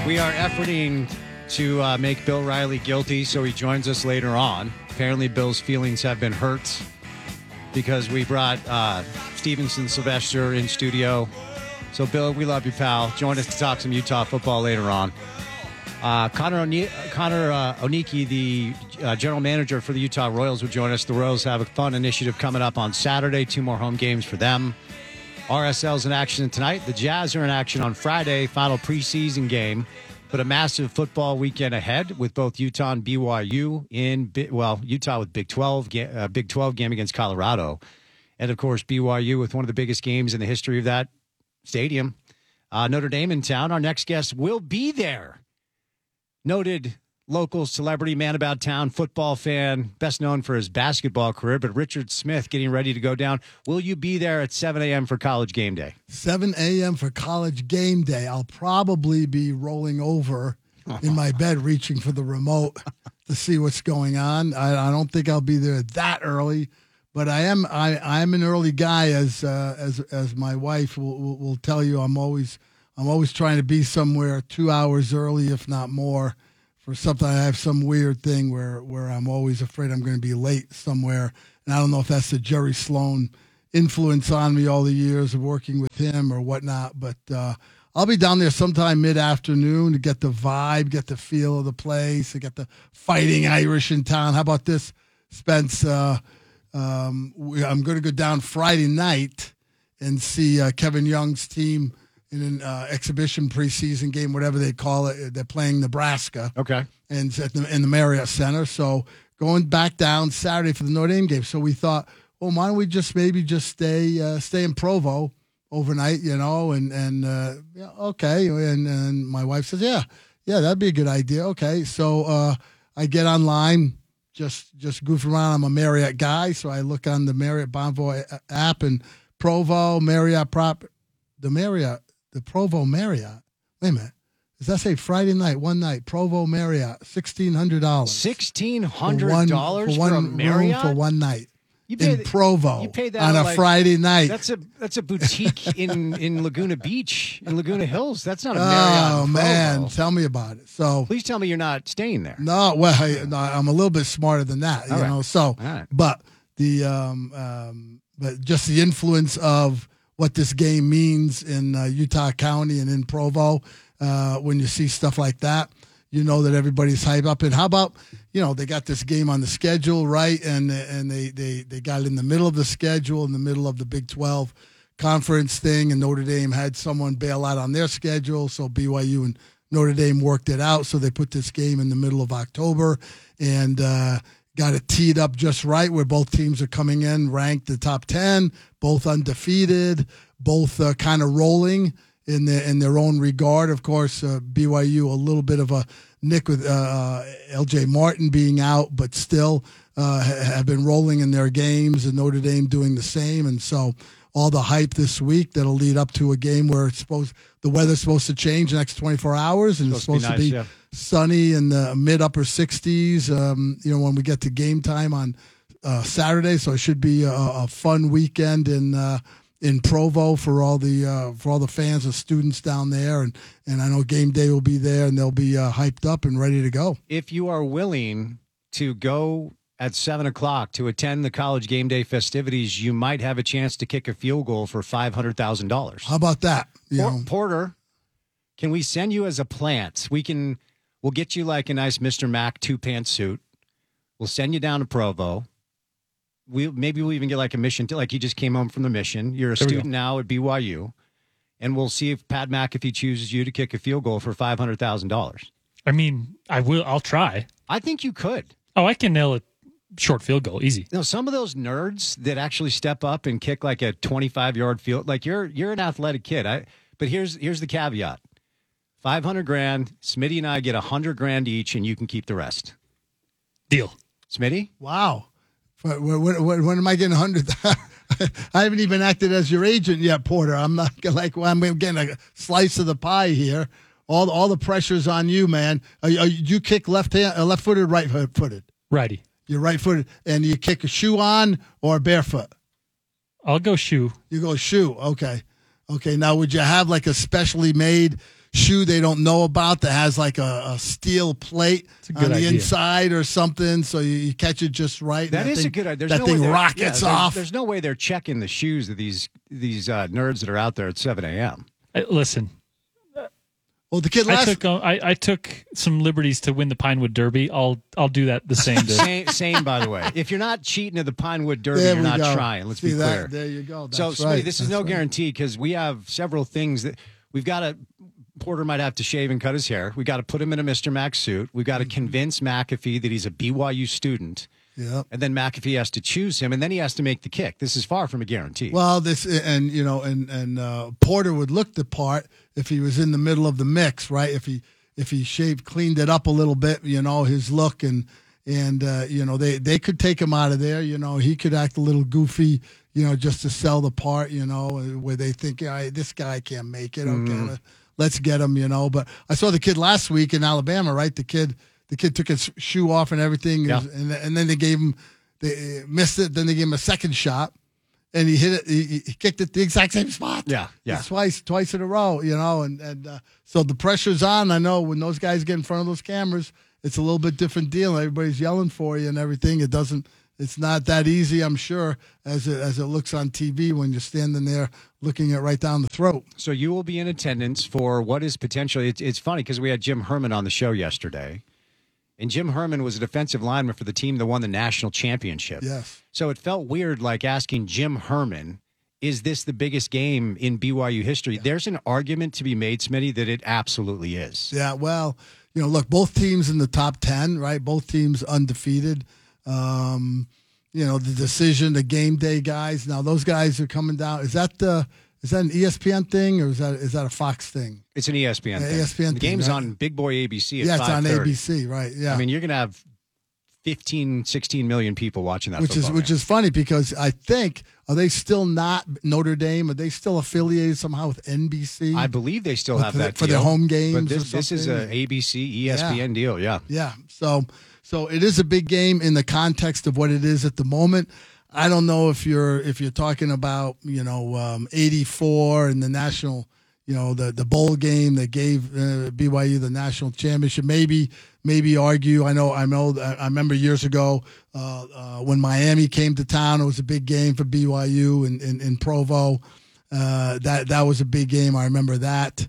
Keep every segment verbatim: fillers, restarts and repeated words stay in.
We are efforting to uh, make Bill Riley guilty, so he joins us later on. Apparently, Bill's feelings have been hurt because we brought uh, Stevenson Sylvester in studio. So, Bill, we love you, pal. Join us to talk some Utah football later on. Uh, Connor, Oni- Connor uh, Oniki, the uh, general manager for the Utah Royals, will join us. The Royals have a fun initiative coming up on Saturday. Two more home games for them. R S L's in action tonight. The Jazz are in action on Friday, final preseason game. But a massive football weekend ahead with both Utah and B Y U in, well, Utah with Big twelve, uh, Big twelve game against Colorado. And, of course, B Y U with one of the biggest games in the history of that stadium. Uh, Notre Dame in town. Our next guest will be there. Noted local celebrity, man about town, football fan, best known for his basketball career, but Richard Smith getting ready to go down. Will you be there at seven a.m. for College Game Day? seven a.m. for College Game Day. I'll probably be rolling over in my bed, reaching for the remote to see what's going on. I, I don't think I'll be there that early, but I am. I, I'm an early guy, as uh, as as my wife will, will, will tell you. I'm always I'm always trying to be somewhere two hours early, if not more. For something, I have some weird thing where, where I'm always afraid I'm going to be late somewhere. And I don't know if that's the Jerry Sloan influence on me all the years of working with him or whatnot. But uh, I'll be down there sometime mid-afternoon to get the vibe, get the feel of the place, to get the fighting Irish in town. How about this, Spence? Uh, um, we, I'm going to go down Friday night and see uh, Kevin Young's team in an uh, exhibition preseason game, whatever they call it. They're playing Nebraska. Okay. And it's at the, in the Marriott Center. So going back down Saturday for the Notre Dame game. So we thought, well, why don't we just maybe just stay uh, stay in Provo overnight, you know, and, and uh, yeah, okay. And, and my wife says, yeah, yeah, that'd be a good idea. Okay. So uh, I get online, just, just goof around. I'm a Marriott guy. So I look on the Marriott Bonvoy app and Provo, Marriott prop, the Marriott. The Provo Marriott. Wait a minute. Does that say Friday night, one night, Provo Marriott, sixteen hundred dollars? sixteen hundred dollars for, for, for a Marriott? For one night you pay in the, Provo you pay that on a like, Friday night. That's a that's a boutique in, in Laguna Beach, in Laguna Hills. That's not a Marriott. Oh, in man. Tell me about it. So please tell me you're not staying there. No, well, I, no, I'm a little bit smarter than that, you All know. right. So, right. but the um, um, but just the influence of what this game means in uh, Utah County and in Provo. Uh, when you see stuff like that, you know that everybody's hyped up. And how about, you know, they got this game on the schedule, right? And and they, they, they got it in the middle of the schedule, in the middle of the Big twelve conference thing, and Notre Dame had someone bail out on their schedule, so B Y U and Notre Dame worked it out, so they put this game in the middle of October, and uh, got it teed up just right where both teams are coming in ranked the top ten, both undefeated, both uh, kind of rolling in their, in their own regard. Of course, uh, B Y U, a little bit of a nick with uh, L J Martin being out, but still uh, have been rolling in their games, and Notre Dame doing the same. And so all the hype this week that'll lead up to a game where it's supposed the weather's supposed to change the next twenty-four hours, and it's supposed to be, nice, to be yeah. sunny in the mid upper sixties. Um, you know, when we get to game time on uh, Saturday, so it should be a, a fun weekend in uh, in Provo for all the uh, for all the fans and students down there, and and I know game day will be there, and they'll be uh, hyped up and ready to go. If you are willing to go at seven o'clock to attend the College Game Day festivities, you might have a chance to kick a field goal for five hundred thousand dollars. How about that? You Por- know. Porter, can we send you as a plant? We can, we'll get you like a nice Mister Mac two-pants suit. We'll send you down to Provo. We Maybe we'll even get like a mission, to, like you just came home from the mission. You're a there student now at B Y U. And we'll see if Pat McAfee chooses you to kick a field goal for five hundred thousand dollars. I mean, I will, I'll try. I think you could. Oh, I can nail it. Short field goal, easy. You know, some of those nerds that actually step up and kick like a twenty-five yard field, like you're you're an athletic kid. I but here's here's the caveat: five hundred grand. Smitty and I get a hundred grand each, and you can keep the rest. Deal, Smitty. Wow. When, when, when am I getting a hundred? I haven't even acted as your agent yet, Porter. I'm not like well, I'm getting a slice of the pie here. All all the pressure's on you, man. Are you, are you, do you kick left hand, uh, left footed, right footed? Righty. You're right-footed, and you kick a shoe on or barefoot? I'll go shoe. You go shoe, okay. Okay, now would you have like a specially made shoe they don't know about that has like a, a steel plate a on good the idea. inside or something, so you, you catch it just right. That and is thing, a good idea. There's that no thing way they're- rockets yeah, there's, off. There's no way they're checking the shoes of these these uh, nerds that are out there at seven a.m. Uh, Listen, Well, the kid I last took uh, I, I took some liberties to win the Pinewood Derby. I'll I'll do that the same day. Same, same, by the way. If you're not cheating at the Pinewood Derby, there you're we not go. trying. Let's See be that? clear. There you go. That's so, right. Smitty, this is That's no right. guarantee because we have several things that we've got to. Porter might have to shave and cut his hair. We got to put him in a Mister Mac suit. We've got to convince McAfee that he's a B Y U student. Yep. And then McAfee has to choose him, and then he has to make the kick. This is far from a guarantee. Well, this and you know, and and uh, Porter would look the part if he was in the middle of the mix, right? If he if he shaved, cleaned it up a little bit, you know, his look and and uh, you know they they could take him out of there. You know, he could act a little goofy, you know, just to sell the part. You know, where they think, yeah, this guy can't make it. Okay, Mm. let's get him. You know, but I saw the kid last week in Alabama, right? The kid. The kid took his shoe off and everything, Yeah. and, and then they gave him, they missed it. Then they gave him a second shot, and he hit it. He, he kicked it the exact same spot. Yeah, yeah. It's twice, twice in a row. You know, and and uh, so the pressure's on. I know when those guys get in front of those cameras, it's a little bit different deal. Everybody's yelling for you and everything. It doesn't. It's not that easy, I'm sure, as it as it looks on T V when you're standing there looking at right down the throat. So you will be in attendance for what is potentially. It's, it's funny because we had Jim Herman on the show yesterday. And Jim Herman was a defensive lineman for the team that won the national championship. Yes. So it felt weird, like asking Jim Herman, is this the biggest game in B Y U history? Yeah. There's an argument to be made, Smitty, that it absolutely is. Yeah, well, you know, look, both teams in the top ten, right? Both teams undefeated. Um, you know, the decision, the game day guys. Now, those guys are coming down. Is that the... Is that an E S P N thing or is that is that a Fox thing? It's an E S P N Yeah, thing. E S P N the thing, game's right? on Big Boy A B C at Yeah, it's on five thirty. A B C, right? Yeah. I mean, you're going to have fifteen, sixteen million people watching that which is football which game. is funny because I think are they still not Notre Dame? Are they still affiliated somehow with N B C? I believe they still With have the- that for their deal. home games But this, or this is something? a A B C, E S P N deal, yeah. Yeah. So so it is a big game in the context of what it is at the moment. I don't know if you're if you're talking about, you know, um, eighty-four and the national, you know, the, the bowl game that gave uh, B Y U the national championship. Maybe maybe argue. I know I know I remember years ago uh, uh, when Miami came to town. It was a big game for B Y U in in, in Provo. Uh, that that was a big game. I remember that.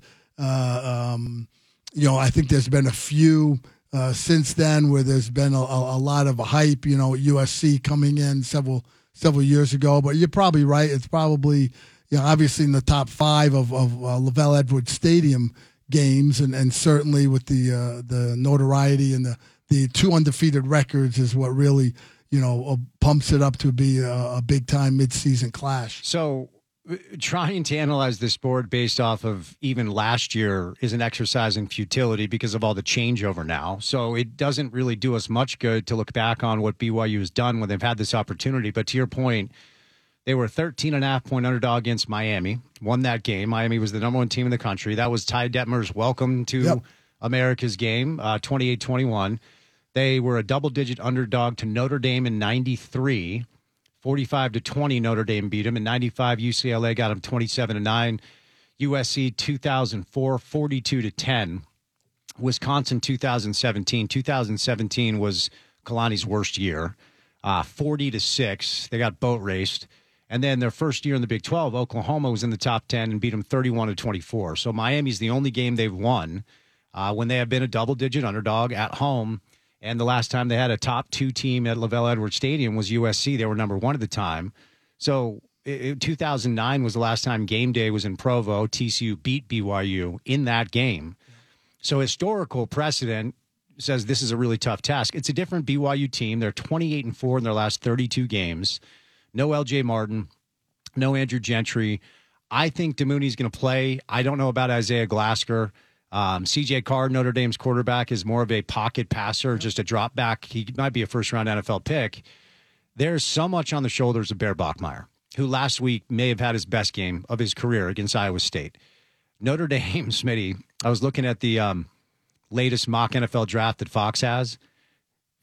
Uh, um, you know, I think there's been a few. Uh, since then, where there's been a, a, a lot of hype, you know, U S C coming in several several years ago. But you're probably right. It's probably, you know, obviously in the top five of, of uh, LaVell Edwards Stadium games, and, and certainly with the uh, the notoriety and the, the two undefeated records is what really, you know, uh, pumps it up to be a, a big time midseason clash. So uh, trying to analyze this sport based off of even last year is an exercise in futility because of all the changeover now. So it doesn't really do us much good to look back on what B Y U has done when they've had this opportunity. But to your point, they were thirteen and a half point underdog against Miami, won that game. Miami was the number one team in the country. That was Ty Detmer's welcome to Yep. America's game, uh, twenty-eight twenty-one. They were a double-digit underdog to Notre Dame in ninety-three. forty-five to twenty, Notre Dame beat them. In ninety-five, U C L A got them twenty-seven to nine. U S C two thousand four, forty-two to ten. Wisconsin two thousand seventeen. two thousand seventeen was Kalani's worst year. Uh, forty to six. They got boat raced. And then their first year in the Big twelve, Oklahoma was in the top ten and beat them thirty-one to twenty-four. So Miami's the only game they've won uh, when they have been a double-digit underdog at home. And the last time they had a top two team at LaVell Edwards Stadium was U S C. They were number one at the time. So it, it, two thousand nine was the last time game day was in Provo. T C U beat B Y U in that game. So historical precedent says this is a really tough task. It's a different B Y U team. They're twenty-eight and four in their last thirty-two games. No L J Martin, no Andrew Gentry. I think DeMooney's going to play. I don't know about Isaiah Glasker. Um, C J Carr, Notre Dame's quarterback, is more of a pocket passer, just a drop back. He might be a first-round N F L pick. There's so much on the shoulders of Bear Bachmeier, who last week may have had his best game of his career against Iowa State. Notre Dame, Smitty, I was looking at the um, latest mock N F L draft that Fox has.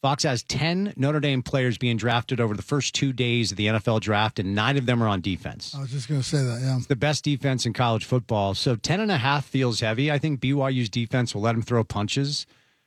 Fox has ten Notre Dame players being drafted over the first two days of the N F L draft, and nine of them are on defense. I was just going to say that, yeah. It's the best defense in college football. So ten and a half feels heavy. I think B Y U's defense will let them throw punches.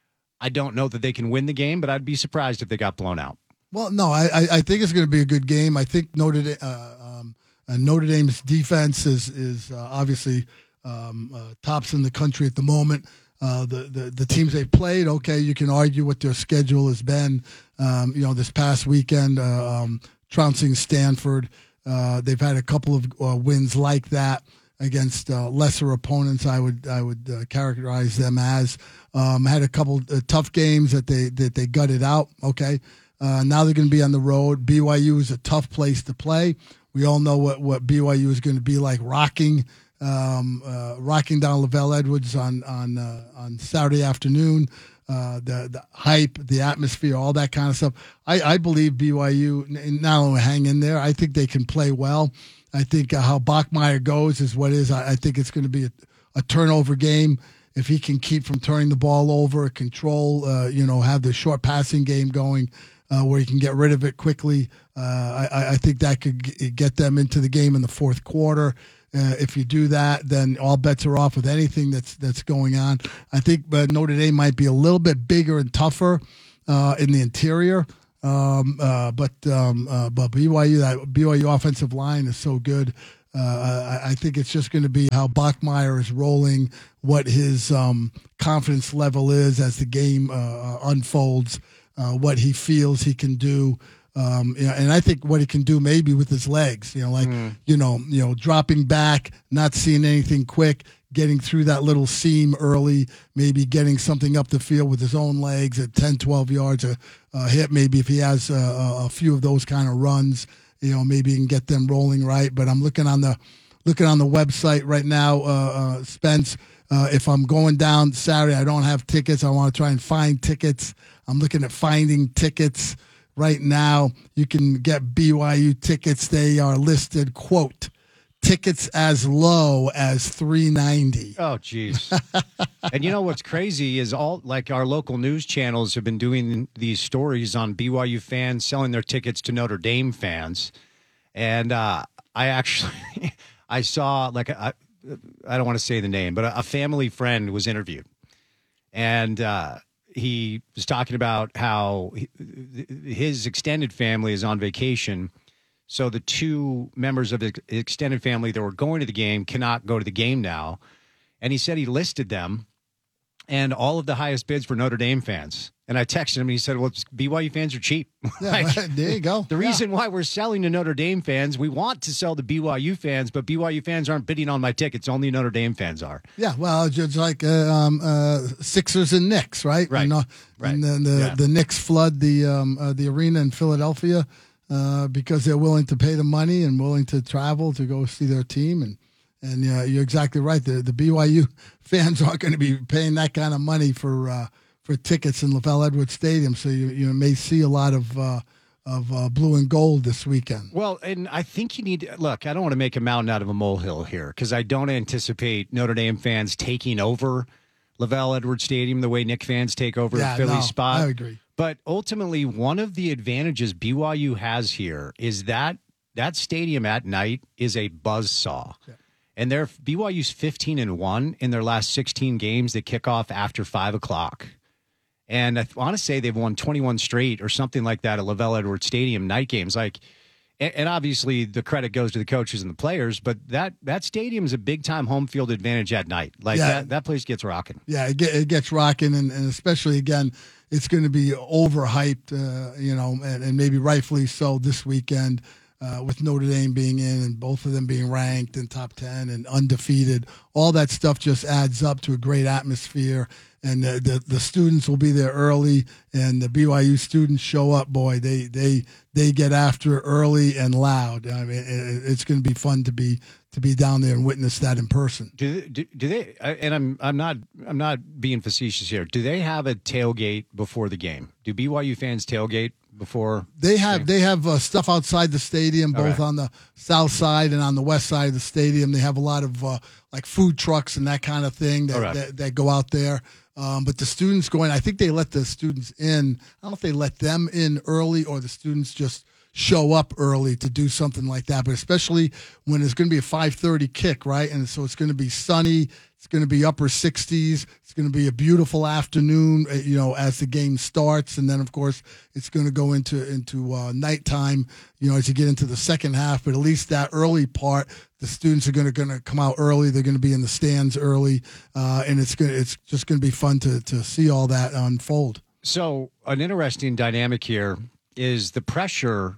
I don't know that they can win the game, but I'd be surprised if they got blown out. Well, no, I, I think it's going to be a good game. I think Notre Dame, uh, um, uh, Notre Dame's defense is is uh, obviously um, uh, tops in the country at the moment. Uh, the, the the teams they played, okay, you can argue what their schedule has been. Um, you know, this past weekend, uh, um, trouncing Stanford. Uh, they've had a couple of uh, wins like that against uh, lesser opponents. I would I would uh, characterize them as um, had a couple uh, tough games that they that they gutted out. Okay. Uh, now they're going to be on the road. B Y U is a tough place to play. We all know what, what B Y U is going to be like, rocking, um, uh, rocking down Lavelle Edwards on on uh, on Saturday afternoon. Uh, the the hype, the atmosphere, all that kind of stuff. I, I believe B Y U not only hang in there. I think they can play well. I think uh, how Bachmeier goes is what is. I, I think it's going to be a, a turnover game. If he can keep from turning the ball over, control, uh, you know, have the short passing game going. Uh, where you can get rid of it quickly. Uh, I, I think that could g- get them into the game in the fourth quarter. Uh, if you do that, then all bets are off with anything that's that's going on. I think uh, Notre Dame might be a little bit bigger and tougher uh, in the interior, um, uh, but um, uh, but B Y U, that B Y U offensive line is so good. Uh, I, I think it's just going to be how Bachmeier is rolling, what his um, confidence level is as the game uh, unfolds. Uh, what he feels he can do, um, you know, and I think what he can do maybe with his legs, you know, like mm. you know, you know, dropping back, not seeing anything quick, getting through that little seam early, maybe getting something up the field with his own legs at ten, twelve yards a, a hit. Maybe if he has a, a few of those kind of runs, you know, maybe he can get them rolling right. But I'm looking on the looking on the website right now, uh, uh, Spence. Uh, if I'm going down Saturday, I don't have tickets. I want to try and find tickets. I'm looking at finding tickets right now. You can get B Y U tickets. They are listed, quote, tickets as low as three ninety. Oh, geez. And you know what's crazy is all like our local news channels have been doing these stories on B Y U fans selling their tickets to Notre Dame fans. And uh, I actually, I saw like a, I don't want to say the name, but a family friend was interviewed, and uh, he was talking about how he, his extended family is on vacation, so the two members of the extended family that were going to the game cannot go to the game now, and he said he listed them, and all of the highest bids were Notre Dame fans. And I texted him, and he said, well, B Y U fans are cheap. Yeah, like, there you go. The yeah. reason why we're selling to Notre Dame fans, we want to sell to B Y U fans, but B Y U fans aren't bidding on my tickets. Only Notre Dame fans are. Yeah, well, just like uh, um, uh, Sixers and Knicks, right? Right. And, uh, right. and then the, yeah. the Knicks flood the um, uh, the arena in Philadelphia uh, because they're willing to pay the money and willing to travel to go see their team. And and uh, you're exactly right. The, the B Y U fans aren't going to be paying that kind of money for uh, for tickets in Lavelle Edwards Stadium. So you you may see a lot of uh, of uh, blue and gold this weekend. Well, and I think you need to, look, I don't want to make a mountain out of a molehill here because I don't anticipate Notre Dame fans taking over Lavelle Edwards Stadium the way Knick fans take over yeah, Philly no, spot. I agree. But ultimately, one of the advantages B Y U has here is that that stadium at night is a buzzsaw. Yeah. And they're B Y U's fifteen and one in their last sixteen games that kick off after five o'clock. And I want to say they've won twenty-one straight or something like that at Lavelle Edwards Stadium night games. Like, and obviously the credit goes to the coaches and the players, but that that stadium is a big time home field advantage at night. Like yeah. that, that place gets rocking. Yeah, it, get, it gets rocking, and, and especially again, it's going to be overhyped, uh, you know, and, and maybe rightfully so this weekend. Uh, with Notre Dame being in and both of them being ranked in top ten and undefeated, all that stuff just adds up to a great atmosphere. And the, the, the students will be there early, and the B Y U students show up. Boy, they they they get after it early and loud. I mean, it, it's going to be fun to be to be down there and witness that in person. Do they, do, do they? And I'm I'm not I'm not being facetious here. Do they have a tailgate before the game? Do B Y U fans tailgate before? They have they have uh, stuff outside the stadium, both right. on the south side and on the west side of the stadium. They have a lot of uh, like food trucks and that kind of thing that, right. that, that go out there. Um, but the students going, I think they let the students in. I don't know if they let them in early or the students just show up early to do something like that. But especially when it's going to be a five thirty kick, right? And so it's going to be sunny. It's going to be upper sixties. It's going to be a beautiful afternoon, you know, as the game starts. And then, of course, it's going to go into into uh, nighttime, you know, as you get into the second half. But at least that early part, the students are going to going to come out early. They're going to be in the stands early, uh, and it's going it's just going to be fun to to see all that unfold. So an interesting dynamic here is the pressure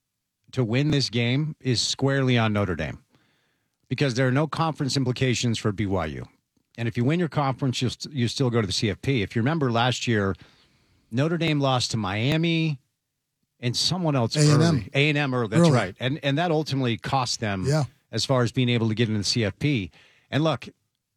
to win this game is squarely on Notre Dame because there are no conference implications for B Y U. And if you win your conference, you'll, you still go to the C F P. If you remember last year, Notre Dame lost to Miami and someone else A and M. early. A and M early, that's Early. right. And and that ultimately cost them Yeah. as far as being able to get into the C F P. And look,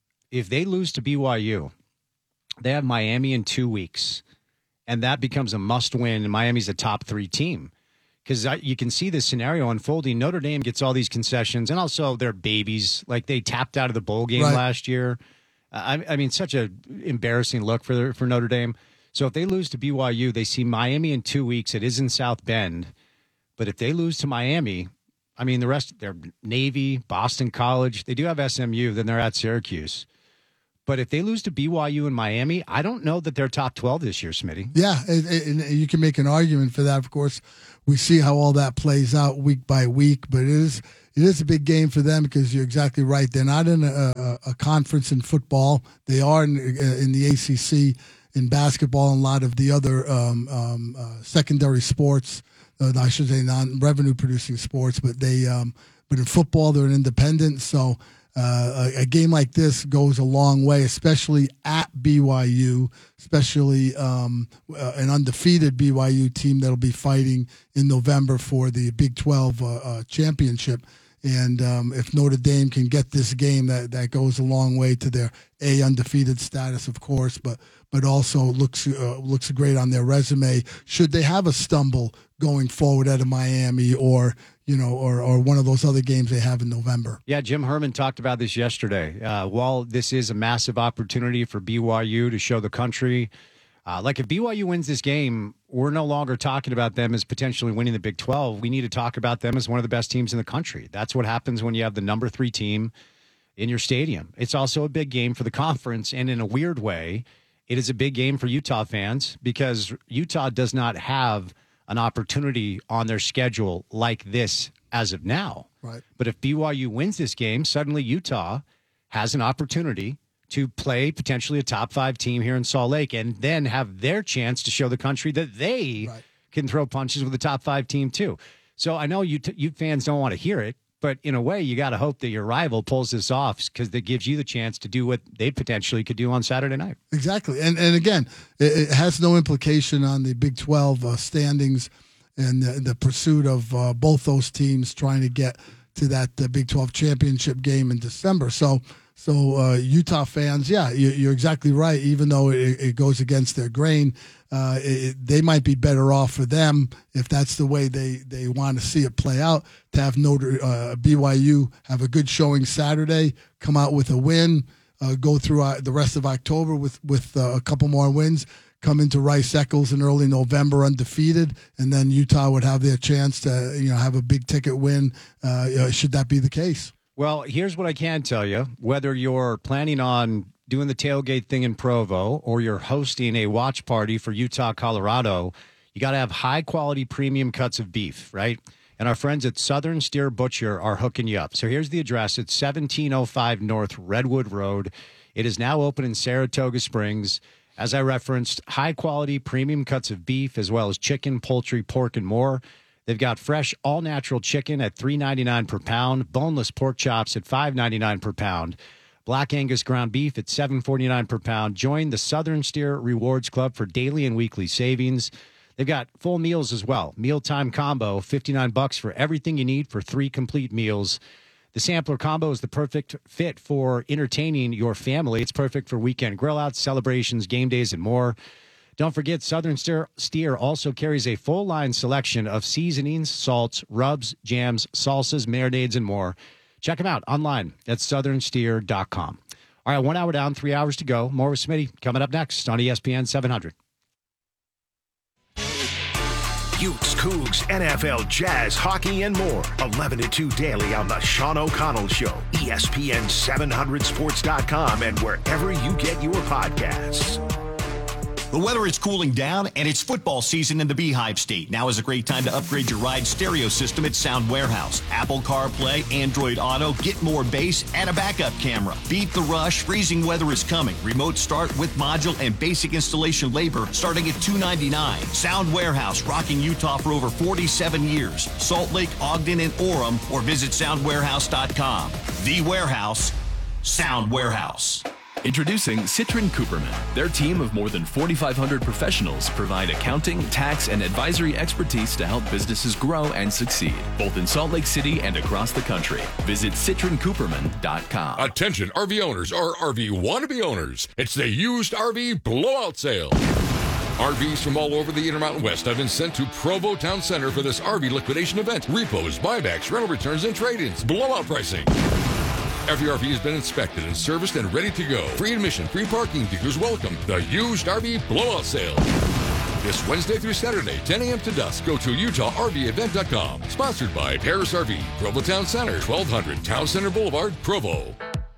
if they lose to B Y U, they have Miami in two weeks. And that becomes a must-win, and Miami's a top three team. Because you can see this scenario unfolding. Notre Dame gets all these concessions, and also they're babies. Like, they tapped out of the bowl game Right. last year. I, I mean, such a embarrassing look for the, for Notre Dame. So if they lose to B Y U, they see Miami in two weeks. It is in South Bend. But if they lose to Miami, I mean, the rest, they're Navy, Boston College. They do have S M U. Then they're at Syracuse. But if they lose to B Y U and Miami, I don't know that they're top twelve this year, Smitty. Yeah, and, and you can make an argument for that. Of course, we see how all that plays out week by week, but it is it is a big game for them because you're exactly right. They're not in a, a, a conference in football. They are in, in the A C C in basketball and a lot of the other um, um, uh, secondary sports. Uh, I should say non-revenue producing sports, but they um, but in football they're an independent. So. Uh, a, a game like this goes a long way, especially at B Y U, especially um, uh, an undefeated B Y U team that'll be fighting in November for the Big twelve uh, uh, championship. And um, if Notre Dame can get this game, that, that goes a long way to their A, undefeated status, of course, but but also looks uh, looks great on their resume. Should they have a stumble going forward out of Miami or you know, or, or one of those other games they have in November. Yeah, Jim Herman talked about this yesterday. Uh, while this is a massive opportunity for B Y U to show the country, uh, like if B Y U wins this game, we're no longer talking about them as potentially winning the Big twelve. We need to talk about them as one of the best teams in the country. That's what happens when you have the number three team in your stadium. It's also a big game for the conference, and in a weird way, it is a big game for Utah fans because Utah does not have an opportunity on their schedule like this as of now. Right. But if B Y U wins this game, suddenly Utah has an opportunity to play potentially a top five team here in Salt Lake and then have their chance to show the country that they Right. can throw punches with a top five team too. So I know you, t- you fans don't want to hear it, but in a way you got to hope that your rival pulls this off because that gives you the chance to do what they potentially could do on Saturday night. Exactly. And and again, it, it has no implication on the Big twelve uh, standings and the, the pursuit of uh, both those teams trying to get to that uh, Big twelve championship game in December. So, so uh, Utah fans, yeah, you, you're exactly right. Even though it, it goes against their grain, uh, it, they might be better off for them if that's the way they, they want to see it play out. To have Notre uh, B Y U have a good showing Saturday, come out with a win, uh, go through uh, the rest of October with with uh, a couple more wins, come into Rice Eccles in early November undefeated, and then Utah would have their chance to you know have a big ticket win. Uh, should that be the case? Well, here's what I can tell you. Whether you're planning on doing the tailgate thing in Provo or you're hosting a watch party for Utah, Colorado, you got to have high-quality premium cuts of beef, right? And our friends at Southern Steer Butcher are hooking you up. So here's the address. It's seventeen oh five North Redwood Road. It is now open in Saratoga Springs. As I referenced, high-quality premium cuts of beef as well as chicken, poultry, pork, and more. They've got fresh, all-natural chicken at three ninety-nine per pound, boneless pork chops at five ninety-nine per pound, Black Angus ground beef at seven forty-nine per pound. Join the Southern Steer Rewards Club for daily and weekly savings. They've got full meals as well. Mealtime combo, fifty-nine bucks for everything you need for three complete meals. The sampler combo is the perfect fit for entertaining your family. It's perfect for weekend grill outs, celebrations, game days, and more. Don't forget, Southern Steer, Steer also carries a full line selection of seasonings, salts, rubs, jams, salsas, marinades, and more. Check them out online at southern steer dot com. All right, one hour down, three hours to go. More with Smitty coming up next on E S P N seven hundred. Utes, Cougs, N F L, Jazz, hockey, and more. eleven to two daily on the Sean O'Connell Show. E S P N seven hundred sports dot com and wherever you get your podcasts. The weather is cooling down, and it's football season in the Beehive State. Now is a great time to upgrade your ride stereo system at Sound Warehouse. Apple CarPlay, Android Auto, get more bass, and a backup camera. Beat the rush. Freezing weather is coming. Remote start with module and basic installation labor starting at two ninety-nine. Sound Warehouse, rocking Utah for over forty-seven years. Salt Lake, Ogden, and Orem, or visit sound warehouse dot com. The Warehouse, Sound Warehouse. Introducing Citrin Cooperman. Their team of more than forty-five hundred professionals provide accounting, tax, and advisory expertise to help businesses grow and succeed, both in Salt Lake City and across the country. Visit citrin cooperman dot com. Attention R V owners or R V wannabe owners. It's the used R V blowout sale. R Vs from all over the Intermountain West have been sent to Provo Town Center for this R V liquidation event. Repos, buybacks, rental returns, and trade-ins. Blowout pricing. Every R V has been inspected and serviced and ready to go. Free admission, free parking, dealers welcome. The used R V blowout sale. This Wednesday through Saturday, ten a.m. to dusk. Go to utah r v event dot com. Sponsored by Paris R V, Provo Town Center, twelve hundred Town Center Boulevard, Provo.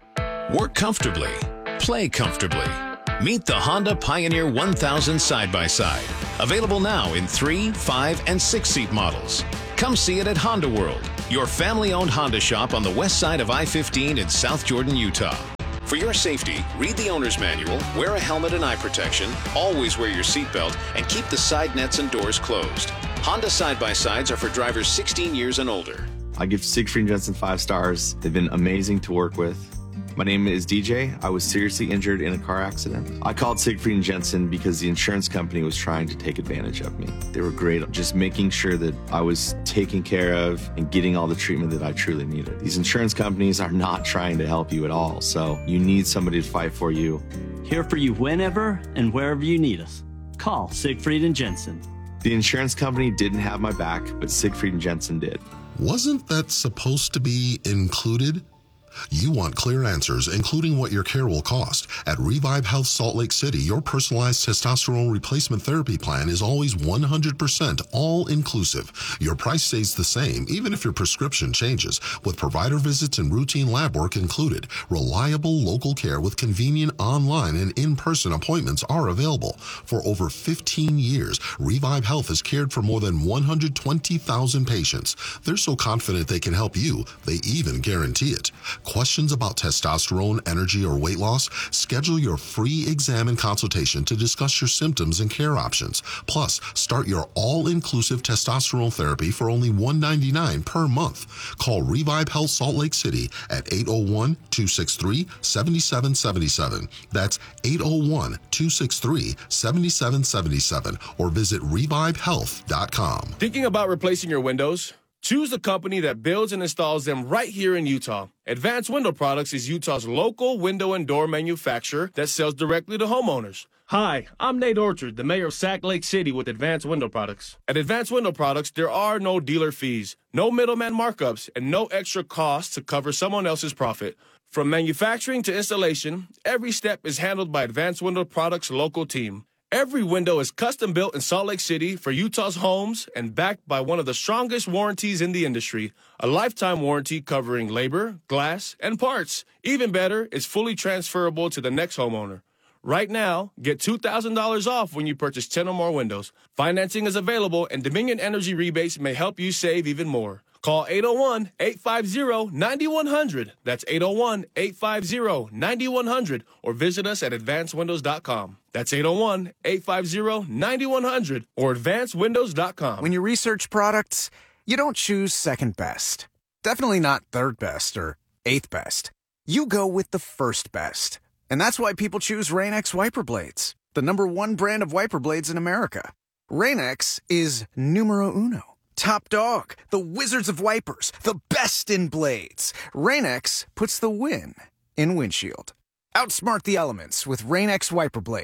Work comfortably. Play comfortably. Meet the Honda Pioneer one thousand side-by-side. Available now in three, five, and six-seat models. Come see it at Honda World, your family-owned Honda shop on the west side of I fifteen in South Jordan, Utah. For your safety, read the owner's manual, wear a helmet and eye protection, always wear your seatbelt, and keep the side nets and doors closed. Honda side-by-sides are for drivers sixteen years and older. I give Siegfried and Jensen five stars. They've been amazing to work with. My name is D J. I was seriously injured in a car accident. I called Siegfried and Jensen because the insurance company was trying to take advantage of me. They were great at just making sure that I was taken care of and getting all the treatment that I truly needed. These insurance companies are not trying to help you at all, so you need somebody to fight for you. Here for you whenever and wherever you need us. Call Siegfried and Jensen. The insurance company didn't have my back, but Siegfried and Jensen did. Wasn't that supposed to be included? You want clear answers, including what your care will cost. At Revive Health Salt Lake City, your personalized testosterone replacement therapy plan is always one hundred percent all-inclusive. Your price stays the same, even if your prescription changes, with provider visits and routine lab work included. Reliable local care with convenient online and in-person appointments are available. For over fifteen years, Revive Health has cared for more than one hundred twenty thousand patients. They're so confident they can help you, they even guarantee it. Questions about testosterone, energy, or weight loss? Schedule your free exam and consultation to discuss your symptoms and care options. Plus, start your all-inclusive testosterone therapy for only one hundred ninety-nine dollars per month. Call Revive Health Salt Lake City at eight oh one, two six three, seven seven seven seven. That's eight oh one, two six three, seven seven seven seven or visit revive health dot com. Thinking about replacing your windows? Choose the company that builds and installs them right here in Utah. Advanced Window Products is Utah's local window and door manufacturer that sells directly to homeowners. Hi, I'm Nate Orchard, the mayor of Sac Lake City with Advanced Window Products. At Advanced Window Products, there are no dealer fees, no middleman markups, and no extra costs to cover someone else's profit. From manufacturing to installation, every step is handled by Advanced Window Products' local team. Every window is custom built in Salt Lake City for Utah's homes and backed by one of the strongest warranties in the industry, a lifetime warranty covering labor, glass, and parts. Even better, it's fully transferable to the next homeowner. Right now, get two thousand dollars off when you purchase ten or more windows. Financing is available, and Dominion Energy rebates may help you save even more. Call eight oh one, eight five oh, nine one hundred. That's eight oh one, eight five oh, nine one hundred. Or visit us at advanced windows dot com. That's eight oh one, eight five oh, nine one hundred or advanced windows dot com. When you research products, you don't choose second best. Definitely not third best or eighth best. You go with the first best. And that's why people choose Rain-X wiper blades, the number one brand of wiper blades in America. Rain-X is numero uno. Top dog, the wizards of wipers, the best in blades. Rain-X puts the win in windshield. Outsmart the elements with Rain-X wiper blades,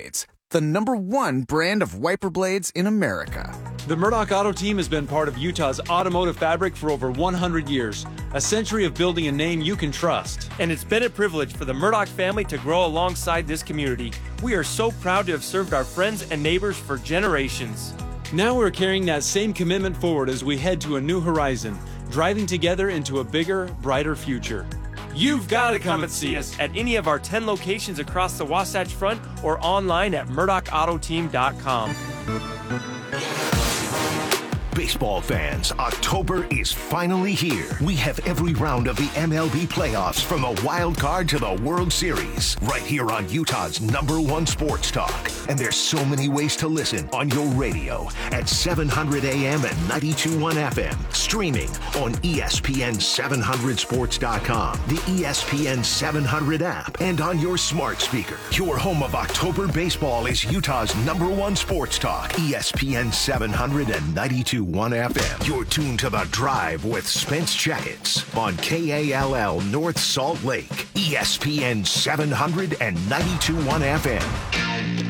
the number one brand of wiper blades in America. The Murdoch Auto Team has been part of Utah's automotive fabric for over one hundred years, a century of building a name you can trust. And it's been a privilege for the Murdoch family to grow alongside this community. We are so proud to have served our friends and neighbors for generations. Now we're carrying that same commitment forward as we head to a new horizon, driving together into a bigger, brighter future. You've got to come and see us at any of our ten locations across the Wasatch Front or online at murdoch auto team dot com. Baseball fans, October is finally here. We have every round of the M L B playoffs from the wild card to the World Series right here on Utah's number one sports talk. And there's so many ways to listen on your radio at seven hundred A M and ninety-two point one F M. Streaming on E S P N seven hundred sports dot com, the E S P N seven hundred app, and on your smart speaker. Your home of October baseball is Utah's number one sports talk, E S P N seven hundred and ninety-two point one F M. You're tuned to The Drive with Spence Jackets on K A L L North Salt Lake, E S P N seven hundred and ninety-two point one F M.